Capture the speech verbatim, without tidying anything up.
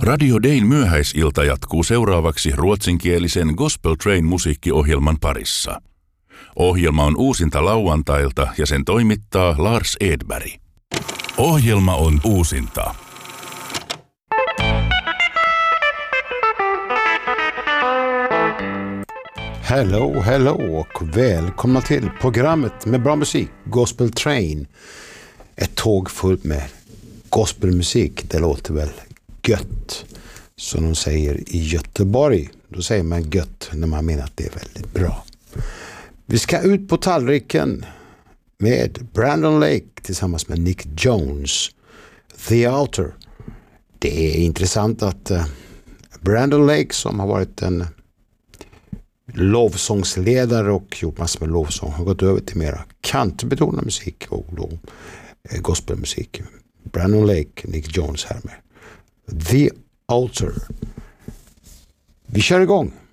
Radio Dayn myöhäisilta jatkuu seuraavaksi ruotsinkielisen Gospel Train musiikkiohjelman parissa. Ohjelma on uusinta lauantailta ja sen toimittaa Lars Edberg. Ohjelma on uusinta. Hello, hello och välkomna till programmet med bra musik, Gospel Train. Ett tåg fullt med gospelmusik, det låter väl gött, som de säger i Göteborg. Då säger man gött när man menar att det är väldigt bra. Vi ska ut på tallriken med Brandon Lake tillsammans med Nick Jones, The Altar. Det är intressant att uh, Brandon Lake, som har varit en lovsångsledare och gjort massor med lovsång, har gått över till mera kantbetonad musik och då, eh, gospelmusik. Brandon Lake, Nick Jones här med The Altar. Vi kör igång.